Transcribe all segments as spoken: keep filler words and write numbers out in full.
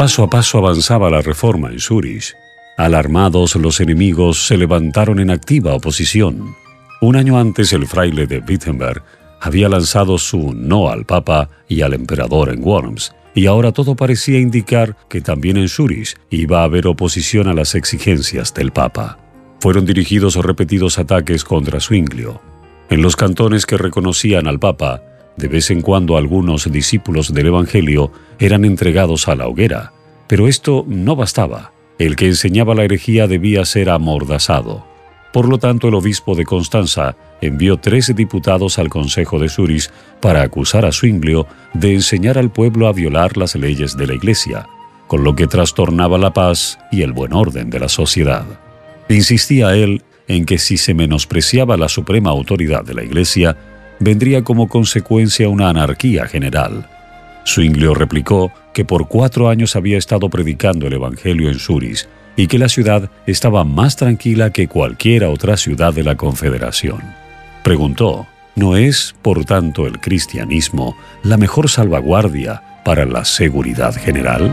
Paso a paso avanzaba la reforma en Zúrich. Alarmados, los enemigos se levantaron en activa oposición. Un año antes, el fraile de Wittenberg había lanzado su no al Papa y al emperador en Worms, y ahora todo parecía indicar que también en Zúrich iba a haber oposición a las exigencias del Papa. Fueron dirigidos repetidos ataques contra Zwinglio. En los cantones que reconocían al Papa, de vez en cuando algunos discípulos del Evangelio eran entregados a la hoguera, pero esto no bastaba. El que enseñaba la herejía debía ser amordazado. Por lo tanto, el obispo de Constanza envió trece diputados al Consejo de Zúrich para acusar a Zwinglio de enseñar al pueblo a violar las leyes de la Iglesia, con lo que trastornaba la paz y el buen orden de la sociedad. Insistía él en que si se menospreciaba la suprema autoridad de la Iglesia, vendría como consecuencia una anarquía general. Zwinglio replicó que por cuatro años había estado predicando el Evangelio en Zúrich y que la ciudad estaba más tranquila que cualquier otra ciudad de la Confederación. Preguntó, ¿no es, por tanto, el cristianismo la mejor salvaguardia para la seguridad general?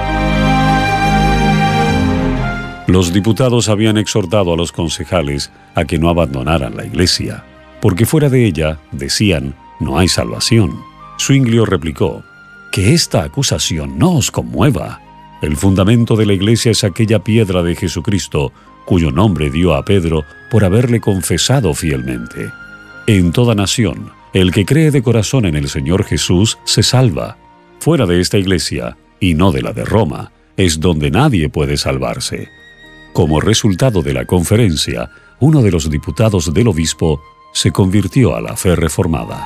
Los diputados habían exhortado a los concejales a que no abandonaran la iglesia, porque fuera de ella, decían, no hay salvación. Zwinglio replicó, que esta acusación no os conmueva. El fundamento de la iglesia es aquella piedra de Jesucristo, cuyo nombre dio a Pedro por haberle confesado fielmente. En toda nación, el que cree de corazón en el Señor Jesús se salva. Fuera de esta iglesia, y no de la de Roma, es donde nadie puede salvarse. Como resultado de la conferencia, uno de los diputados del obispo se convirtió a la fe reformada.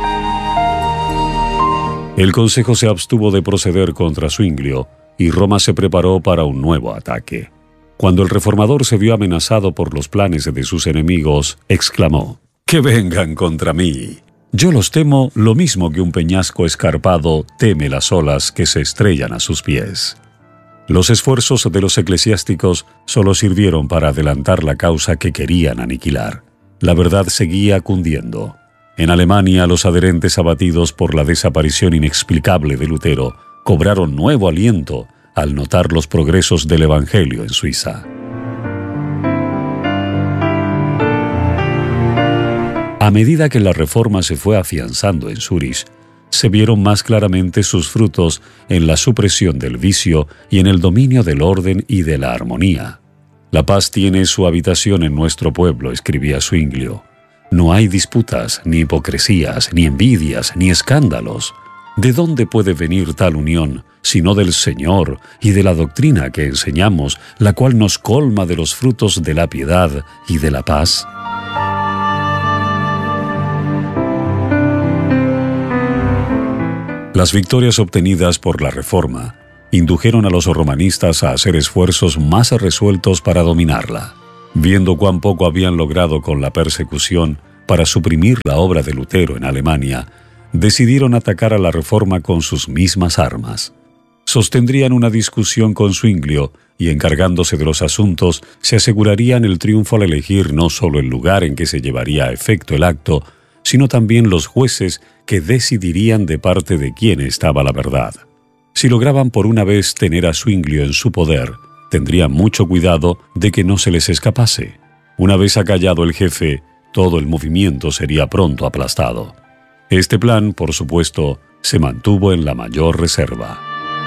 El consejo se abstuvo de proceder contra Zwinglio y Roma se preparó para un nuevo ataque. Cuando el reformador se vio amenazado por los planes de sus enemigos, exclamó, «¡Que vengan contra mí! Yo los temo lo mismo que un peñasco escarpado teme las olas que se estrellan a sus pies». Los esfuerzos de los eclesiásticos solo sirvieron para adelantar la causa que querían aniquilar. La verdad seguía cundiendo. En Alemania, los adherentes abatidos por la desaparición inexplicable de Lutero cobraron nuevo aliento al notar los progresos del Evangelio en Suiza. A medida que la reforma se fue afianzando en Zúrich, se vieron más claramente sus frutos en la supresión del vicio y en el dominio del orden y de la armonía. «La paz tiene su habitación en nuestro pueblo», escribía Zwinglio. «No hay disputas, ni hipocresías, ni envidias, ni escándalos. ¿De dónde puede venir tal unión, sino del Señor y de la doctrina que enseñamos, la cual nos colma de los frutos de la piedad y de la paz?» Las victorias obtenidas por la Reforma indujeron a los romanistas a hacer esfuerzos más resueltos para dominarla. Viendo cuán poco habían logrado con la persecución para suprimir la obra de Lutero en Alemania, decidieron atacar a la Reforma con sus mismas armas. Sostendrían una discusión con Zwinglio y, encargándose de los asuntos, se asegurarían el triunfo al elegir no solo el lugar en que se llevaría a efecto el acto, sino también los jueces que decidirían de parte de quién estaba la verdad. Si lograban por una vez tener a Zwinglio en su poder, tendrían mucho cuidado de que no se les escapase. Una vez acallado el jefe, todo el movimiento sería pronto aplastado. Este plan, por supuesto, se mantuvo en la mayor reserva.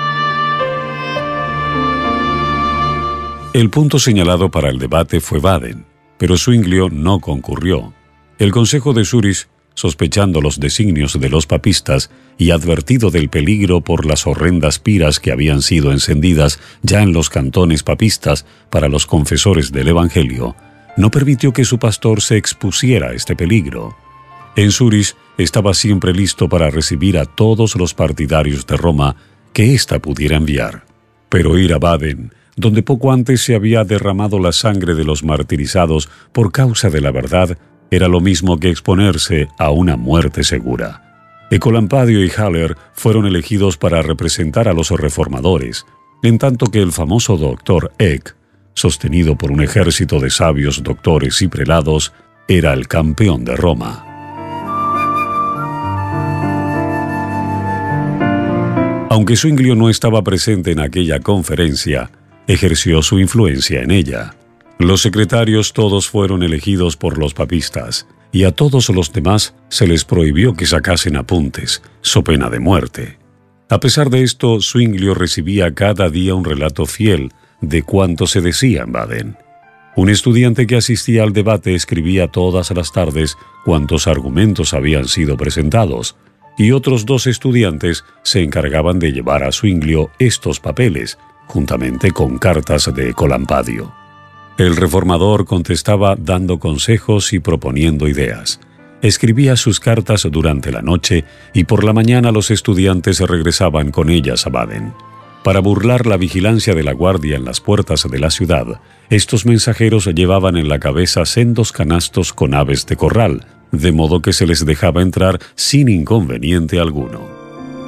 El punto señalado para el debate fue Baden, pero Zwinglio no concurrió. El Consejo de Zúrich, sospechando los designios de los papistas y advertido del peligro por las horrendas piras que habían sido encendidas ya en los cantones papistas para los confesores del Evangelio, no permitió que su pastor se expusiera a este peligro. En Zúrich estaba siempre listo para recibir a todos los partidarios de Roma que ésta pudiera enviar. Pero ir a Baden, donde poco antes se había derramado la sangre de los martirizados por causa de la verdad, era lo mismo que exponerse a una muerte segura. Ecolampadio y Haller fueron elegidos para representar a los reformadores, en tanto que el famoso doctor Eck, sostenido por un ejército de sabios doctores y prelados, era el campeón de Roma. Aunque Zwinglio no estaba presente en aquella conferencia, ejerció su influencia en ella. Los secretarios todos fueron elegidos por los papistas, y a todos los demás se les prohibió que sacasen apuntes, so pena de muerte. A pesar de esto, Zwinglio recibía cada día un relato fiel de cuanto se decía en Baden. Un estudiante que asistía al debate escribía todas las tardes cuántos argumentos habían sido presentados, y otros dos estudiantes se encargaban de llevar a Zwinglio estos papeles, juntamente con cartas de Ecolampadio. El reformador contestaba dando consejos y proponiendo ideas. Escribía sus cartas durante la noche y por la mañana los estudiantes regresaban con ellas a Baden. Para burlar la vigilancia de la guardia en las puertas de la ciudad, estos mensajeros llevaban en la cabeza sendos canastos con aves de corral, de modo que se les dejaba entrar sin inconveniente alguno.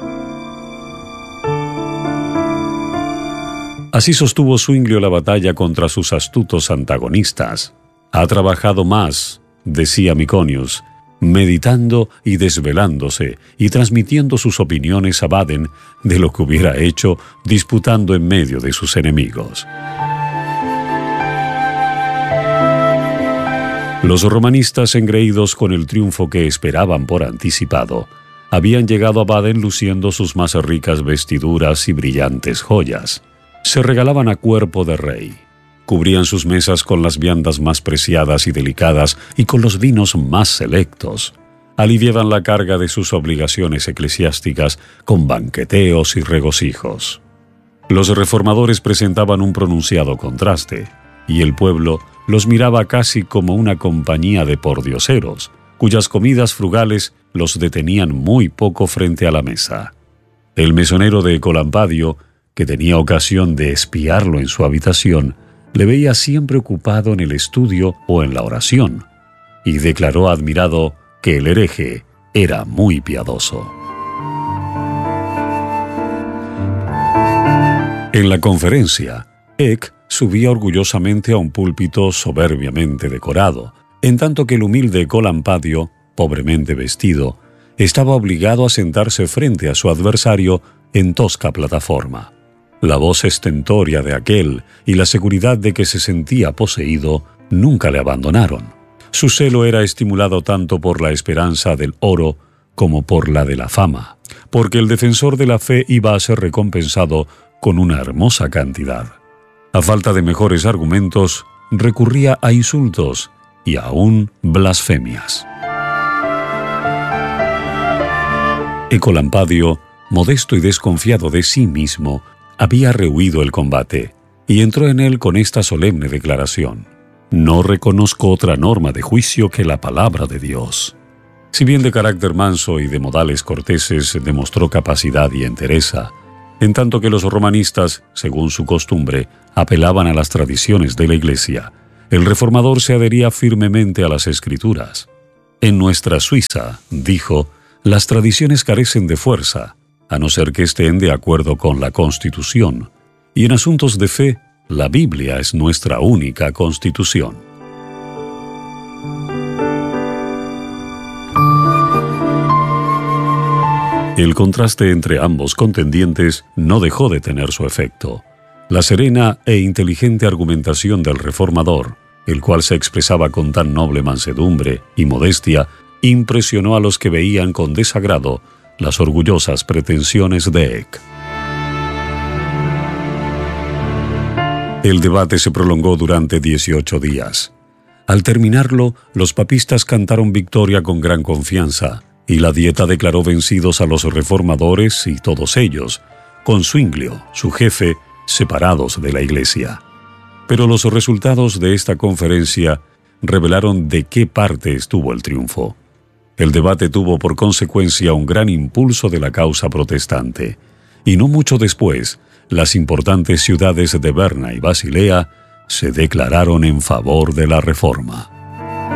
Así sostuvo Zwinglio la batalla contra sus astutos antagonistas. Ha trabajado más, decía Miconius, meditando y desvelándose y transmitiendo sus opiniones a Baden de lo que hubiera hecho disputando en medio de sus enemigos. Los romanistas, engreídos con el triunfo que esperaban por anticipado, habían llegado a Baden luciendo sus más ricas vestiduras y brillantes joyas. Se regalaban a cuerpo de rey. Cubrían sus mesas con las viandas más preciadas y delicadas y con los vinos más selectos. Aliviaban la carga de sus obligaciones eclesiásticas con banqueteos y regocijos. Los reformadores presentaban un pronunciado contraste, y el pueblo los miraba casi como una compañía de pordioseros, cuyas comidas frugales los detenían muy poco frente a la mesa. El mesonero de Ecolampadio, que tenía ocasión de espiarlo en su habitación, le veía siempre ocupado en el estudio o en la oración, y declaró admirado que el hereje era muy piadoso. En la conferencia, Eck subía orgullosamente a un púlpito soberbiamente decorado, en tanto que el humilde Ecolampadio, pobremente vestido, estaba obligado a sentarse frente a su adversario en tosca plataforma. La voz estentórea de aquel y la seguridad de que se sentía poseído nunca le abandonaron. Su celo era estimulado tanto por la esperanza del oro como por la de la fama, porque el defensor de la fe iba a ser recompensado con una hermosa cantidad. A falta de mejores argumentos, recurría a insultos y aún blasfemias. Ecolampadio, modesto y desconfiado de sí mismo, había rehuido el combate y entró en él con esta solemne declaración: «No reconozco otra norma de juicio que la palabra de Dios». Si bien de carácter manso y de modales corteses demostró capacidad y entereza, en tanto que los romanistas, según su costumbre, apelaban a las tradiciones de la Iglesia, el reformador se adhería firmemente a las Escrituras. «En nuestra Suiza», dijo, «las tradiciones carecen de fuerza, a no ser que estén de acuerdo con la Constitución, y en asuntos de fe, la Biblia es nuestra única Constitución». El contraste entre ambos contendientes no dejó de tener su efecto. La serena e inteligente argumentación del reformador, el cual se expresaba con tan noble mansedumbre y modestia, impresionó a los que veían con desagrado las orgullosas pretensiones de Eck. El debate se prolongó durante dieciocho días. Al terminarlo, los papistas cantaron victoria con gran confianza, y la Dieta declaró vencidos a los reformadores y todos ellos, con Zwinglio, su jefe, separados de la Iglesia. Pero los resultados de esta conferencia revelaron de qué parte estuvo el triunfo. El debate tuvo por consecuencia un gran impulso de la causa protestante, y no mucho después, las importantes ciudades de Berna y Basilea se declararon en favor de la Reforma.